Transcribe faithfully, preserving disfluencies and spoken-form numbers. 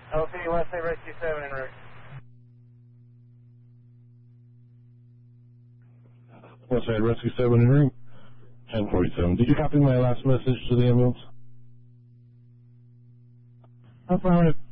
L P, Westside Rescue seven en route. Westside Rescue seven en route. ten forty-seven. Did you copy my last message to the ambulance? Affirmative.